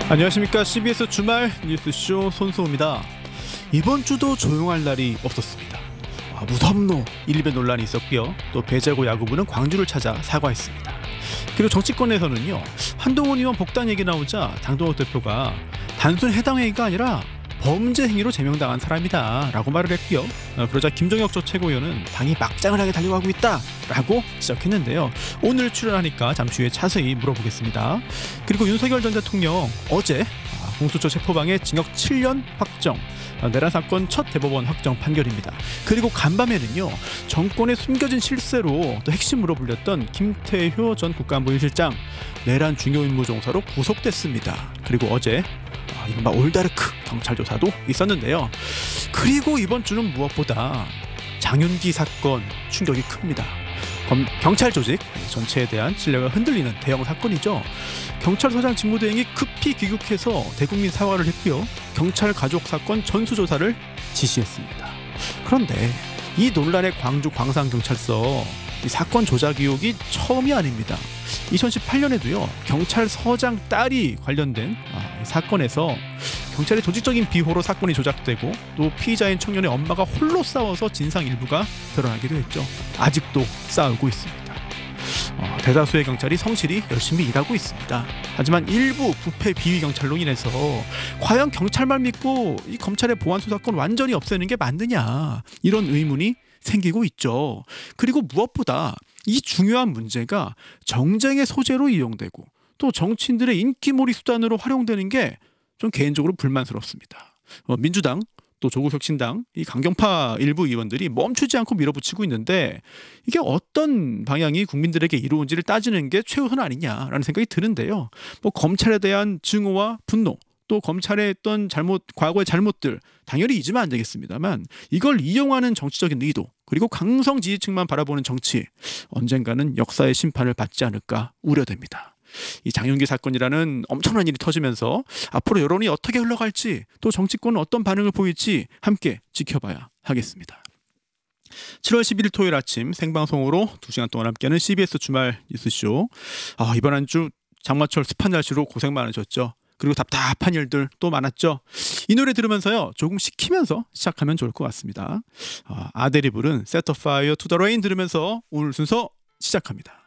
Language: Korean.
안녕하십니까. CBS 주말 뉴스쇼 손수호입니다. 이번 주도 조용할 날이 없었습니다. 무섭노 1, 2배 논란이 있었고요. 또 배재고 야구부는 광주를 찾아 사과했습니다. 그리고 정치권에서는요, 한동훈 의원 복당 얘기 나오자 장동혁 대표가 단순 해당 행위가 아니라 범죄 행위로 제명당한 사람이다 라고 말을 했고요. 그러자 김종혁 전 최고위원은 당이 막장을 하게 달려가고 있다 라고 지적했는데요. 오늘 출연하니까 잠시 후에 자세히 물어보겠습니다. 그리고 윤석열 전 대통령 어제 공수처 체포방해 징역 7년 확정, 내란 사건 첫 대법원 확정 판결입니다. 그리고 간밤에는요, 정권의 숨겨진 실세로 또 핵심으로 불렸던 김태효 전 국가안보실장 내란 중요 임무 종사로 구속됐습니다. 그리고 어제 이른바 올다르크 경찰 조사도 있었는데요. 그리고 이번 주는 무엇보다 장윤기 사건 충격이 큽니다. 경찰 조직 전체에 대한 신뢰가 흔들리는 대형 사건이죠. 경찰서장 직무대행이 급히 귀국해서 대국민 사과를 했고요. 경찰 가족 사건 전수조사를 지시했습니다. 그런데 이 논란의 광주 광산경찰서 이 사건 조작 의혹이 처음이 아닙니다. 2018년에도요, 경찰서장 딸이 관련된 사건에서 경찰의 조직적인 비호로 사건이 조작되고 또 피의자인 청년의 엄마가 홀로 싸워서 진상 일부가 드러나기도 했죠. 아직도 싸우고 있습니다. 대다수의 경찰이 성실히 열심히 일하고 있습니다. 하지만 일부 부패 비위 경찰로 인해서 과연 경찰만 믿고 이 검찰의 보안 수사권 완전히 없애는 게 맞느냐, 이런 의문이 생기고 있죠. 그리고 무엇보다 이 중요한 문제가 정쟁의 소재로 이용되고 또 정치인들의 인기몰이 수단으로 활용되는 게 좀 개인적으로 불만스럽습니다. 민주당 또 조국혁신당 이 강경파 일부 의원들이 멈추지 않고 밀어붙이고 있는데 이게 어떤 방향이 국민들에게 이로운지를 따지는 게 최우선 아니냐라는 생각이 드는데요. 검찰에 대한 증오와 분노, 또 검찰의 했던 과거의 잘못들 당연히 잊으면 안 되겠습니다만, 이걸 이용하는 정치적인 의도, 그리고 강성 지지층만 바라보는 정치, 언젠가는 역사의 심판을 받지 않을까 우려됩니다. 이 장윤기 사건이라는 엄청난 일이 터지면서 앞으로 여론이 어떻게 흘러갈지, 또 정치권은 어떤 반응을 보일지 함께 지켜봐야 하겠습니다. 7월 11일 토요일 아침 생방송으로 2시간 동안 함께하는 CBS 주말 뉴스쇼. 이번 한 주 장마철 습한 날씨로 고생 많으셨죠. 그리고 답답한 일들 또 많았죠. 이 노래 들으면서요, 조금 식히면서 시작하면 좋을 것 같습니다. 아델이 부른 Set a Fire to the Rain 들으면서 오늘 순서 시작합니다.